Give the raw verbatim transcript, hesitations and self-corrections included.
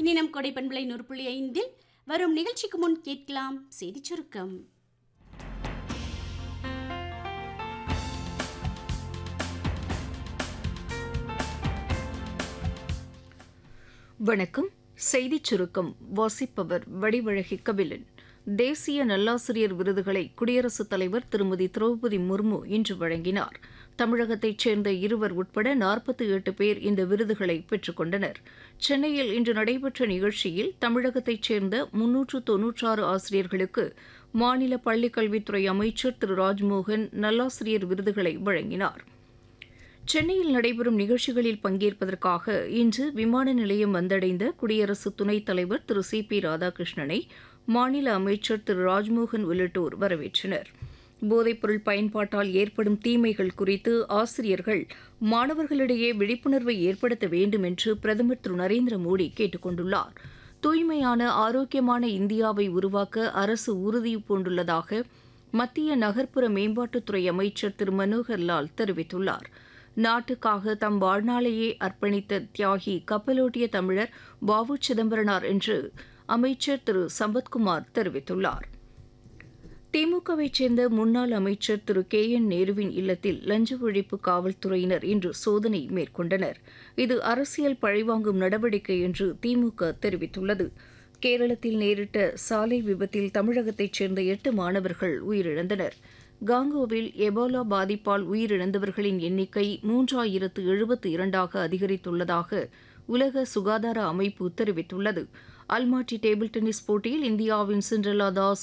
இனி நம் கொடை பண்பலை நூறு புள்ளி ஐந்தில் வரும் நிகழ்ச்சிக்கு முன் கேட்கலாம் செய்திச் சுருக்கம். வணக்கம். செய்திச் சுருக்கம் வாசிப்பவர் வடிவழகி கபிலன். தேசிய நல்லாசிரியர் விருதுகளை குடியரசுத் தலைவர் திருமதி திரௌபதி முர்மு இன்று வழங்கினார். தமிழகத்தைச் சேர்ந்த இருவர் உட்பட நாற்பத்தி எட்டு பேர் இந்த விருதுகளை பெற்றுக் கொண்டனர். சென்னையில் இன்று நடைபெற்ற நிகழ்ச்சியில் தமிழகத்தைச் சேர்ந்த முன்னூற்று தொன்னூற்றாறு ஆசிரியர்களுக்கு மாநில பள்ளிக்கல்வித்துறை அமைச்சர் திரு ராஜ்மோகன் நல்லாசிரியர் விருதுகளை வழங்கினார். சென்னையில் நடைபெறும் நிகழ்ச்சிகளில் பங்கேற்பதற்காக இன்று விமான நிலையம் வந்தடைந்த குடியரசு துணைத் தலைவர் திரு சி பி ராதாகிருஷ்ணனை மாநில அமைச்சர் திரு ராஜ்மோகன் உள்ளிட்டோர் வரவேற்றனர். போதைப்பொருள் பயன்பாட்டால் ஏற்படும் தீமைகள் குறித்து ஆசிரியர்கள் மாணவர்களிடையே விழிப்புணர்வை ஏற்படுத்த வேண்டும் என்று பிரதமர் திரு நரேந்திர மோடி கேட்டுக் கொண்டுள்ளார். தூய்மையான ஆரோக்கியமான இந்தியாவை உருவாக்க அரசு உறுதி பூண்டுள்ளதாக மத்திய நகர்ப்புற மேம்பாட்டுத்துறை அமைச்சர் திரு மனோகர் லால் தெரிவித்துள்ளார். நாட்டுக்காக தம் வாழ்நாளையே அர்ப்பணித்த தியாகி கப்பலோட்டிய தமிழர் வ உ சிதம்பரனார் என்று அமைச்சர் திரு சம்பத்குமார் தெரிவித்துள்ளார். திமுகவைச் சேர்ந்த முன்னாள் அமைச்சர் திரு கே என் நேருவின் இல்லத்தில் லஞ்ச ஒழிப்பு காவல்துறையினர் இன்று சோதனை மேற்கொண்டனர். இது அரசியல் பழிவாங்கும் நடவடிக்கை என்று திமுக தெரிவித்துள்ளது. கேரளத்தில் நேரிட்ட சாலை விபத்தில் தமிழகத்தைச் சேர்ந்த எட்டு மாணவர்கள் உயிரிழந்தனர். காங்கோவில் எபோலா பாதிப்பால் உயிரிழந்தவர்களின் எண்ணிக்கை மூன்றாயிரத்து எழுபத்து இரண்டாக அதிகரித்துள்ளதாக உலக சுகாதார அமைப்பு தெரிவித்துள்ளது. அல்மாட்டி டேபிள் டென்னிஸ் போட்டியில் இந்தியாவின் சிண்ட்ரெலா தாஸ்